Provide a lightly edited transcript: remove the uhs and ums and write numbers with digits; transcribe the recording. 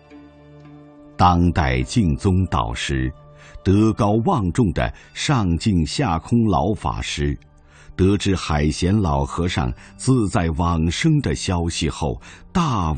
当代净宗导师、德高望重的上净下空老法师，得知海贤老和尚自在往生的消息后，大